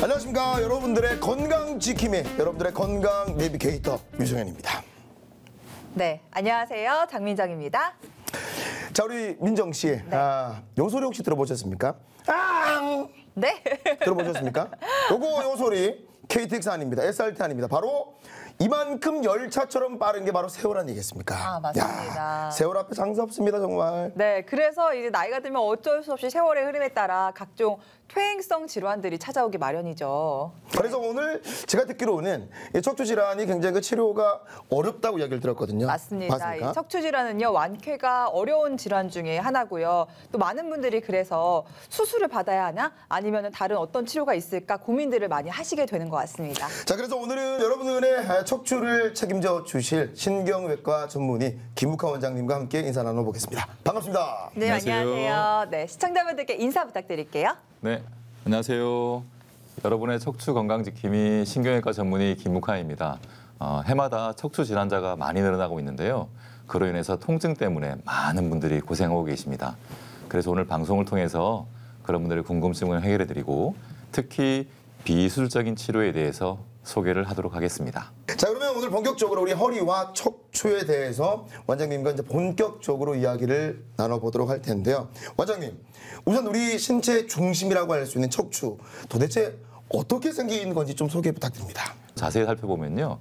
안녕하십니까. 여러분들의 건강 지킴이, 여러분들의 건강 내비게이터 유정현입니다. 네, 안녕하세요. 장민정입니다. 자, 우리 민정 씨, 네. 요 소리 혹시 들어보셨습니까? 앙! 네. 들어보셨습니까? 요 소리 KTX 아닙니다. SRT 아닙니다. 바로 이만큼 열차처럼 빠른 게 바로 세월 아니겠습니까? 아, 맞습니다. 야, 세월 앞에 장사 없습니다, 정말. 네, 그래서 이제 나이가 들면 어쩔 수 없이 세월의 흐름에 따라 각종 퇴행성 질환들이 찾아오기 마련이죠. 그래서 오늘 제가 듣기로는 이 척추 질환이 굉장히 그 치료가 어렵다고 이야기를 들었거든요. 맞습니다. 맞습니까? 이 척추 질환은요, 완쾌가 어려운 질환 중에 하나고요. 또 많은 분들이 그래서 수술을 받아야 하나 아니면 다른 어떤 치료가 있을까 고민들을 많이 하시게 되는 것 같습니다. 자, 그래서 오늘은 여러분들의 척추를 책임져 주실 신경외과 전문의 김욱하 원장님과 함께 인사 나눠보겠습니다. 반갑습니다. 네, 안녕하세요. 안녕하세요. 네, 시청자분들께 인사 부탁드릴게요. 네, 안녕하세요. 여러분의 척추 건강 지킴이 신경외과 전문의 김묵하입니다. 해마다 척추 질환자가 많이 늘어나고 있는데요. 그로 인해서 통증 때문에 많은 분들이 고생하고 계십니다. 그래서 오늘 방송을 통해서 그런 분들의 궁금증을 해결해드리고 특히 비수술적인 치료에 대해서 소개를 하도록 하겠습니다. 자, 그러면 오늘 본격적으로 우리 허리와 척추에 대해서 원장님과 이제 본격적으로 이야기를 나눠보도록 할 텐데요. 원장님, 우선 우리 신체 중심이라고 할 수 있는 척추, 도대체 어떻게 생긴 건지 좀 소개 부탁드립니다. 자세히 살펴보면요.